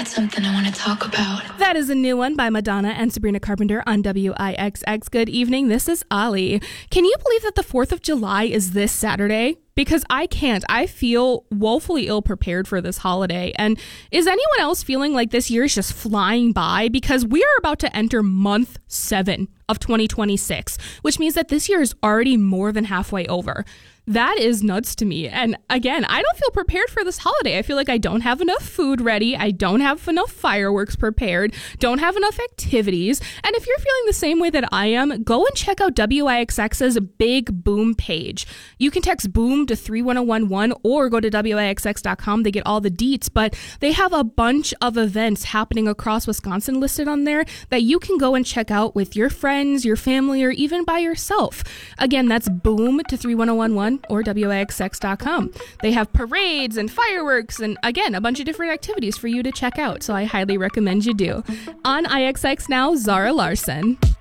something I want to talk about. That is a new one by Madonna and Sabrina Carpenter on WIXX. Good evening, this is Ali. Can you believe that the 4th of July is this Saturday? Because I can't. I feel woefully ill prepared for this holiday. And is anyone else feeling like this year is just flying by? Because we are about to enter month 7 of 2026, which means that this year is already more than halfway over. That is nuts to me. And again, I don't feel prepared for this holiday. I feel like I don't have enough food ready. I don't have enough fireworks prepared. Don't have enough activities. And if you're feeling the same way that I am, go and check out WIXX's Big Boom page. You can text BOOM to 31011 or go to WIXX.com to get all the deets. But they have a bunch of events happening across Wisconsin listed on there that you can go and check out with your friends, your family, or even by yourself. Again, that's BOOM to 31011. Or WIXX.com. They have parades and fireworks and, again, a bunch of different activities for you to check out, so I highly recommend you do. On IXX now, Zara Larson.